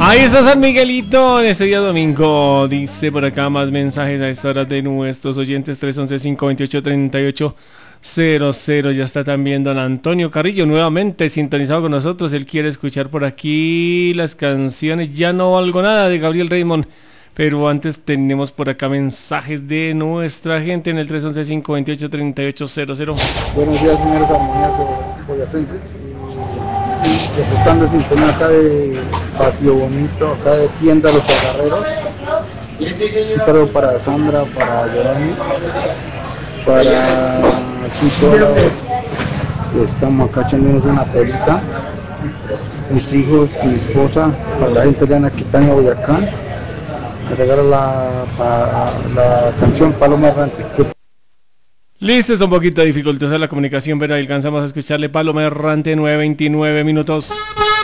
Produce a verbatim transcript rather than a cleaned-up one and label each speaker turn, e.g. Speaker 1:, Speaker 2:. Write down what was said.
Speaker 1: Ahí está San Miguelito en este día domingo. Dice por acá más mensajes a esta hora de nuestros oyentes. Tres once, cinco veintiocho, treinta y ocho cero cero. Ya está también don Antonio Carrillo nuevamente sintonizado con nosotros. Él quiere escuchar por aquí las canciones Ya no valgo nada de Gabriel Raymond. Pero antes tenemos por acá mensajes de nuestra gente en el tres once, cinco veintiocho, treinta y ocho cero cero.
Speaker 2: Buenos días, señores armoníacos boyacenses. Y reportando sintonía acá de Patio Bonito, acá de Tienda Los Agarreros. Un saludo para Sandra, para Giovanni, para Tito, que estamos acá echándonos una pelita. Mis hijos, mi esposa, para la gente de Anaquitaña, Boyacá. Me regalo la, la, la canción Paloma Errante.
Speaker 1: Listo, es un poquito dificultosa la comunicación, pero alcanzamos a escucharle Paloma Errante, nueve veintinueve minutos.